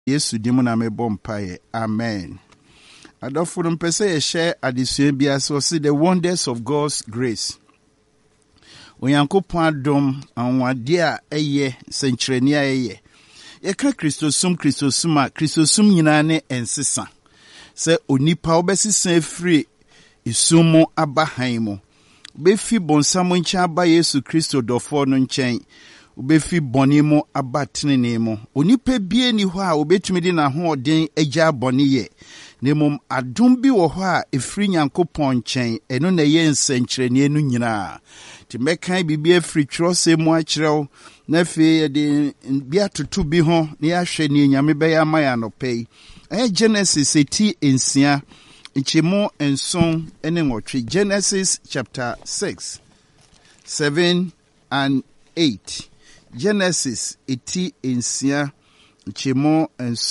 Yesu dimu na mebɔ mpaeɛ. Amen. Adɔfo no mpɛ sɛ yɛhyɛ adesua bi ase ɔse the wonders of God's grace. Onyankopɔn adom anwade a ɛyɛ sɛnkyerɛnne a ɛyɛ. Yɛka kristosum a kristosum nyinaa ne ɛnsesa. Sɛ onipa wobɛsesa afiri isum mu aba han mu. Wobɛfi bɔnsam nkyɛn aba Yesu Kristo dɔfoɔ no nkyɛn. Wobɛfi bɔne mu aba tenene mu. Onipa bie ni hɔ a wobɛtumi de n'ahoɔden agya bɔne yɛ. Na mmom adom bi wɔ hɔ a ɛfiri Nyankopɔn nkyɛn, ɛno na ɛyɛ nsɛnkyerɛnne no nyinaa. Nti mɛkan biribi afiri Twerɛsɛm mu akyerɛ wo, na afei yɛde bi atoto bi ho na yɛahwɛ ne Nyame bɛyɛ ama yɛ anɔpa yi. Ɛyɛ Genesis 6, nkyɛmu 7 Genesis chapter 6, 7 and 8. Genesis 6, nkyɛmu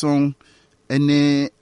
7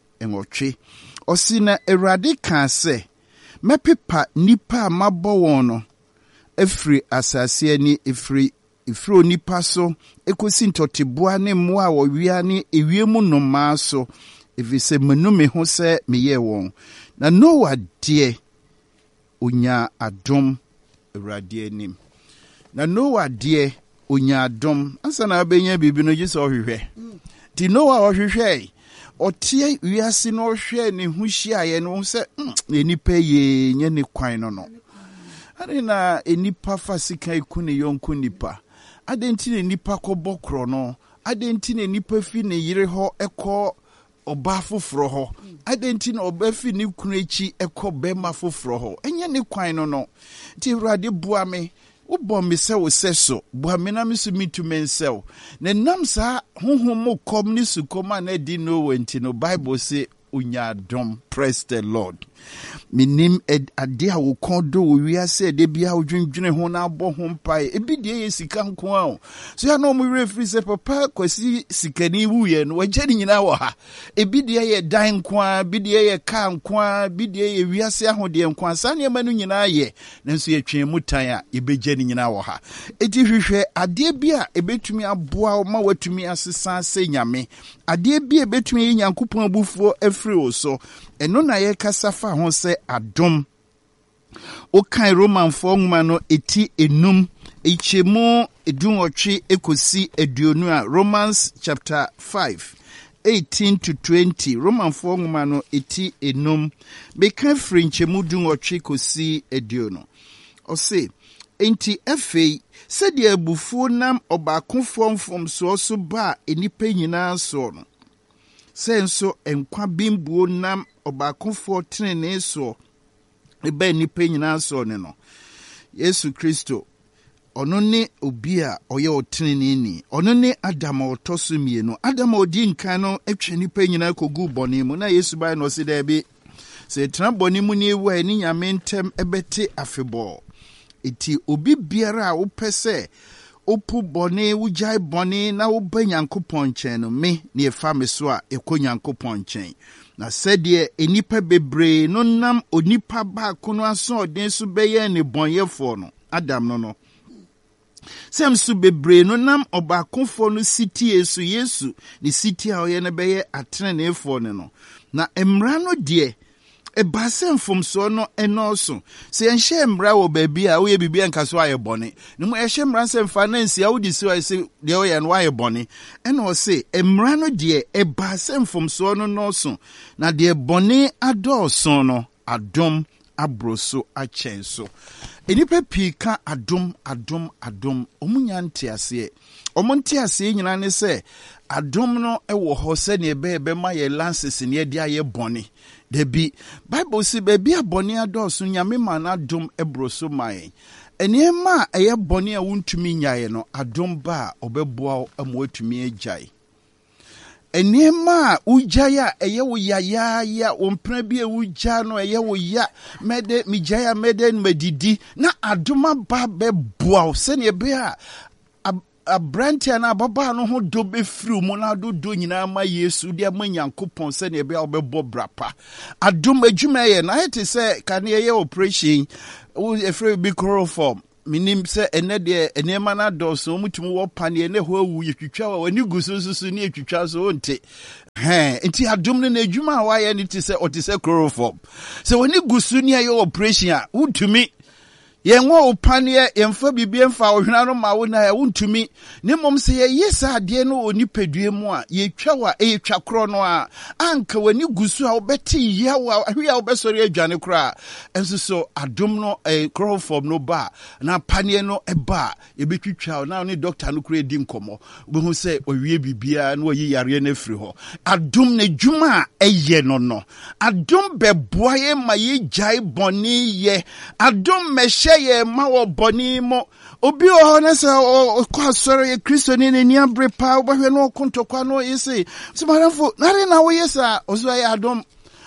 Ɔsi na Awurade kaa sɛ, mɛpepa nipa a mabɔ wɔn no afiri asase ani efiri onipa so ekosi ntɔteboa ne mmoa a wɔwia ne ewiem nnomaa so, ɛfiri sɛ menu me ho sɛ meyɛ wɔn. Na Noa deɛ onya adom Awurade anim. Na Noa deɛ onya adom. Ansa na abɛnya biribi no gye sɛ ɔhwehwɛ. Ti Noa ɔhwehwɛ ɔtie wiase no ɔhwɛ ne ho hyiaeɛ no sɛ nipa yɛ nyɛ ne kwan no. Ade na nipa fa sika iku ne yɔnko nipa. Ade nti ne nipa kɔbɔ korɔ no. Ade nti ne nipa fi ne yere hɔ ɛkɔ ɔba foforɔ hɔ. Ade nti na ɔba fi ne kunu akyi ɛkɔ bɛma foforɔ hɔ. Ɛnyɛ ne kwan no. Ti Awurade boa me. Wobɔ me sɛ wo sɛ so. Boa me na me so mitu me nsɛw. Na nam saa honhom mo kɔm ne sukɔm a na di no wenti no Bible say unya adom. Praise the Lord. Minim ade a wo kɔn do wo wiase de bia wo dwendwene ho na abɔ ho mpae. Ebi de yɛ sika nko a. So ya no mo refri sɛ papa kwasi sikani wuye no wagye ne nyina wɔ ha. Ebi de yɛ dan nko a, bi de yɛ car nko a, bi de yɛ wiase ahode nko a. Sa ne ma no nyina yɛ. Nanso yɛ twen mu tan a ebegye ne nyina wɔ ha. Eti hwehwɛ ade bi a ebetumi aboa ma watumi asesa sɛ Nyame. Ade bi ebetumi yɛ Nyankopɔn abufuo afiri wo so. Eno na ye kasa fa ho se adom. Okan Romanfo nwoma no eti enum ichemu edunwotwe ekosi aduonu a Romans chapter 5 18 to 20. Romanfo nwoma no eti enum beka firi nchemu dunwotwe kosi aduonu. Ose enti afei sɛdeɛ abufuo nam ɔbaakofo mfomsoɔ so ba enipa nyinaa so no. Senso enkwa bimbuo nam ɔbaakofo tenene so eba nipa nyinaa so ne no. Yesu Kristo ɔno ne obi a ɔyɛ ɔtenene ni. Ɔno ne Adam a ɔtɔ so mienu. Adam a odi nkan no atwa nipa nyinaa kogu bɔne mu. Na Yesu bai no se da bi sɛ tena bɔne mu ne ewu a ne Nyame ntem ɛbɛte afebɔ. Eti obi biara a wopɛ sɛ opu bɔne wujai bɔne na woba Nyankopɔn nkyɛn no me ne efa me so a ekɔ Nyankopɔn nkyɛn. Na sɛdeɛ enipa bebree no nam onipa baako no aso ɔden so bɛyɛ ne bɔnyɛfo no Adam no. Sɛm so bebree no nam ɔbaakofo no sitie so Yesu ne sitie a ɔyɛ no bɛyɛ atreneefo no. Na mmara no deɛ ebasem fomso no enoso se enhye mmra wo baabi a wo ye bibia nka so aye bone no mo ehye mmra nsem fa na nsia wo di so aye se de wo ye no aye bone ena o se mmra no de ebasem fomso no noso na de bone adoso no adom abroso achenso enipa pika adom omunya ntiase omontiase nyina ne se adom no ewo ho se ne ebe ma ye lances ne de aye bone debi Bible si baby abone adoso Nyame ma na adom ebroso mai eniema eye bone a wuntumi nyae no adom ba obeboa amwatumi agyae eniema ujaya eye wo ya ompra bi ewuja no eye wo ya mede mijaya mede medidi na adoma ba beboa se ne be a abrantia na baba no ho do be free mu na do nyina ma Yesu dia ma Nyankopɔn se ne be a obebɔ brapa adom adwuma ye na ete se ka ne ye operation wo efre bi chloroform minim se ene de enema na dɔso mutumu wɔ pane ne ho awu yetwitwa wa wani gusususu ne yetwitwa so nte enti adom ne adwuma wa ye ne ti se otise chloroform se wani gusu ne ayo operation a wutumi yenwo opane yemfa bibie mfa ohwena no ma wo na ya wuntumi ne mom se ye yesa ade no oni pedue mu a yetwa wa yetwa kro no a anka wani gusu a obeti ya wa ahwe a obesori adwane kro enso so adom no chloroform no ba na pane no eba ebetwitwa na ne doctor no kro edi nkomo obehu se owie bibia na oyi yare na firi ho adom na dwuma eye no adom beboa ye ma ye jai boni ye adom meshe ye ma wo boni mo obi o na se o kwa soro ye Kristo ni ni abre pa obahwe no kontokwa no yesi simaranfo na wo yesa ozo ya adom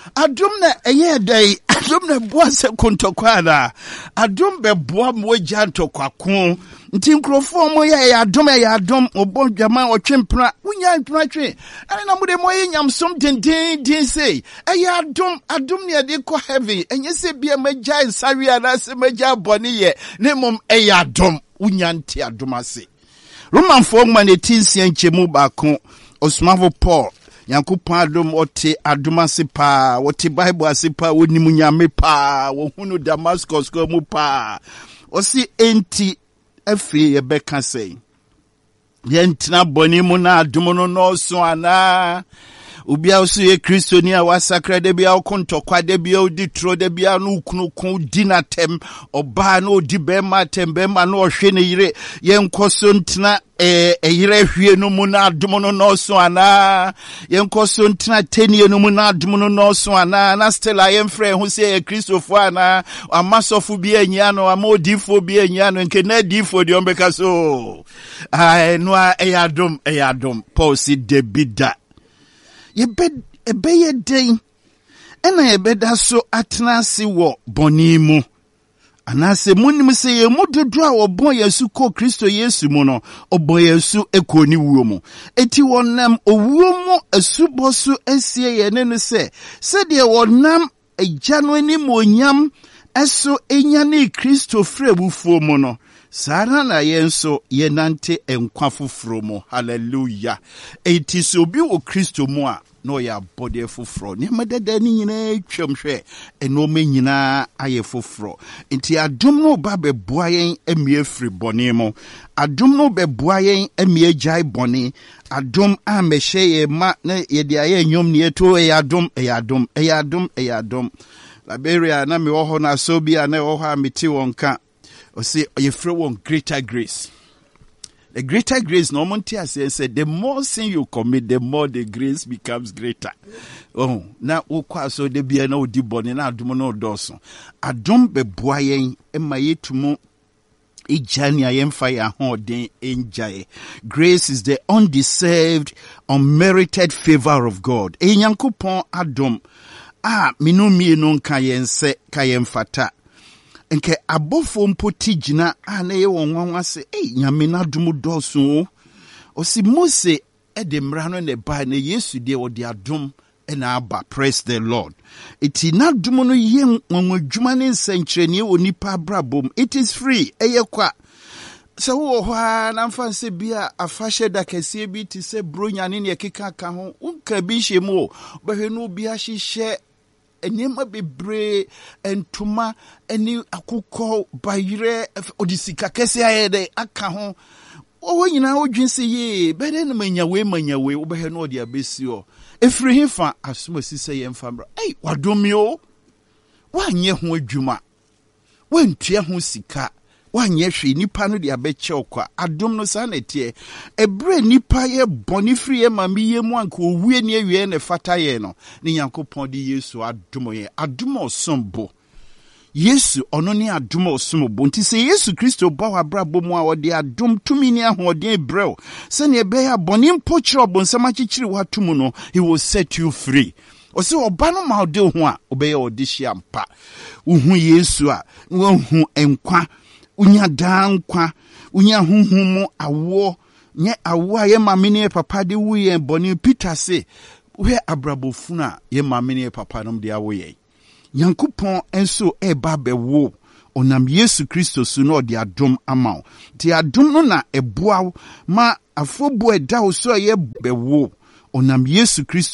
na eye dai adom na boa se kontokwa na adom be boa mo gya ntokwa ko nti nkrofo mo ye adom obodwama otwempra unya ntwa twe na mo de mo ye nyamsom den say eye adom ne de ko heaven enye se bia magya nsawia na se magya boni ye ne mom eye adom unya nti adom ase Roman 4:18 nchemu baako osmavo Paul Yankopɔn adom ote adoma se pa wote Bible ase pa wonimu nyame pa wo hunu Damascus ko mu pa osi enti afi ye beka sei yentina boni mu na adom no so ana ubia osu ye Kristo ni a wasakra de bia okontokwa de bia odi tro de bia no kunukun dinatem oba no odi bema tembema no ohwe ne yire yenkoso ntina yire hwie no mu na adom no so ana yenkoso ntina tenie no mu na adom no so ana na still ayemfre hu se ye Kristofo ana amasofu bia anyia no amodifo bia anyia no nke na difo de ombeka so no eyadom Paul si debida Yebeye den ena yebeda so atnase wo boni mu anase munim se ye mudodo a obon Yesu ko Kristo Yesu mu no obon Yesu ekoni wuo mu eti wonam owuo mu asubosu asie ye ne no se de wonam agya no ani monyam eso enya ne Kristo frebufuo mu no Sara na yenso yenante enkwa foforo mu hallelujah eti so bi wo Kristo mu a no ya body foforo ne madada ni nyina twamhwe eno me nyina aye foforo enti adom no ba beboa yen emie firi bone mu adom no beboa yen emie jai bone adom a mehye ye ma na ye de aye nyom ne eto eyadom Liberia na me wo ho na so bia na wo ho a meti wonka o say you throw one greater grace. The greater grace, no one said, the more sin you commit, the more the grace becomes greater. Oh, now, so de be no diboni na dumono doso. Adom be boyen, emaye tumo, ijani ayemfaya hoden enjaye. Grace is the undeserved, unmerited favor of God. Enyankopon adom, minumi non kayense, kayemfata. Nke abofo mpoti jina na ye wonwanwa se nyame na dum doso osi Mose de mra no ne ba na Yesu de odi adom na aba praise the Lord iti na dum no ye nwanwadwuma ne nsankyerene onipa brabom it is free eye kwa se wo ho na mfa se bia afahye da kase bi ti se bronya ne ne keka ka ho unka bi hyemu behwe no bi ahyehyɛ enema bebre entuma eni akukọ bayire odisika kese ayede aka ho owo nyina odwinse ye bede na manyawe obehe no odi abesi o efiri hifa asomasi se ye mfamra wadomio wanye ho adwuma wantua ho sika wanye hwe nipa no de abeche okwa adom no sa na tie ebre nipa ye boni free ma miye mu anka owie ne awie ne fata ye no ne Yankopɔn de Yesu adom ye adom osombo Yesu ono ne adom osombo nti se Yesu Kristo ba wa brabo mu a ode adom tumi ne ahoden brɛw se ne be ya boni mpokyerɛ obonsam akyekyere watum no he will set you free Osi oba no ma ode ho a obeye ode hia mpa uhu Yesu a wo enkwa unya dankwa unya huhumu awo nye awo ye mamene papa de wuye boni Peter se we abrabofuna ye mamene papa nom de awo ye Yankopɔn enso eba bewo Onam Yesu Kristo so no de adom ama wo. Ti adom no na eboa wo ma afobo eda wo so ye bewo. Onam Yesu Kristo